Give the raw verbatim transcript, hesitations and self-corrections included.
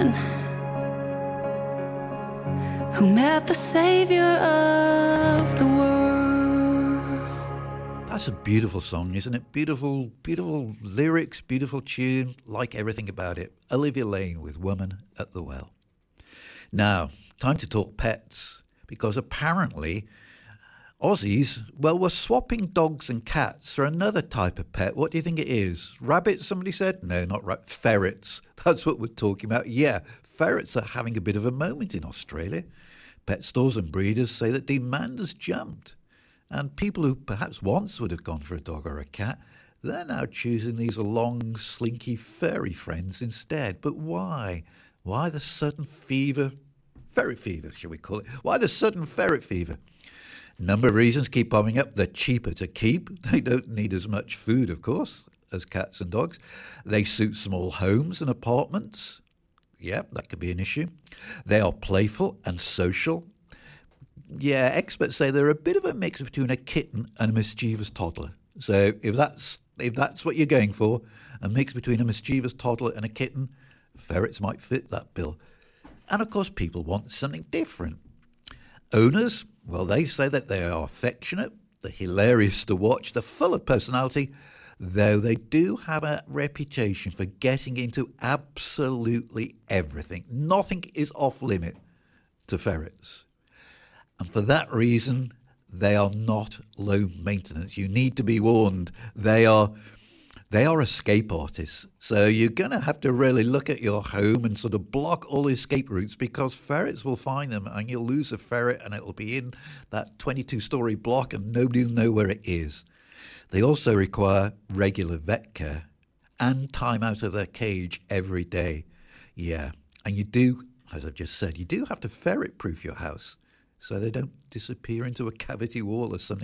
one who met the savior of the world. That's a beautiful song, isn't it? Beautiful, beautiful lyrics, beautiful tune, like everything about it. Olivia Lane with Woman at the Well. Now, time to talk pets, because apparently Aussies, well, we're swapping dogs and cats for another type of pet. What do you think it is? Rabbits, somebody said? No, not rabbits. Ferrets. That's what we're talking about. Yeah, ferrets are having a bit of a moment in Australia. Pet stores and breeders say that demand has jumped. And people who perhaps once would have gone for a dog or a cat, they're now choosing these long, slinky, furry friends instead. But why? Why the sudden fever? Ferret fever, shall we call it? Why the sudden ferret fever? Number of reasons keep popping up. They're cheaper to keep. They don't need as much food, of course, as cats and dogs. They suit small homes and apartments. Yeah, that could be an issue. They are playful and social. Yeah, experts say they're a bit of a mix between a kitten and a mischievous toddler. So if that's if that's what you're going for, a mix between a mischievous toddler and a kitten, ferrets might fit that bill. And of course, people want something different. Owners, well, they say that they are affectionate, they're hilarious to watch, they're full of personality, though they do have a reputation for getting into absolutely everything. Nothing is off limit to ferrets. And for that reason, they are not low maintenance. You need to be warned. They are they are escape artists. So you're going to have to really look at your home and sort of block all escape routes, because ferrets will find them and you'll lose a ferret and it'll be in that twenty-two story block and nobody will know where it is. They also require regular vet care and time out of their cage every day. Yeah, and you do, as I've just said, you do have to ferret-proof your house so they don't disappear into a cavity wall or something